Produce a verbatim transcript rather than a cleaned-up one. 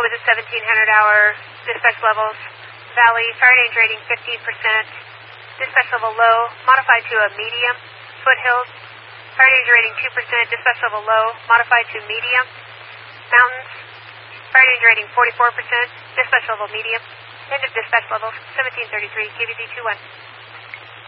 was a seventeen hundred hour dispatch levels. Valley, fire danger rating fifteen percent. Dispatch level low, modified to a medium. Foothills, fire danger rating two percent. Dispatch level low, modified to medium. Mountains, fire danger rating forty-four percent. Dispatch level medium. End of dispatch levels, seventeen thirty-three, K V Z two one.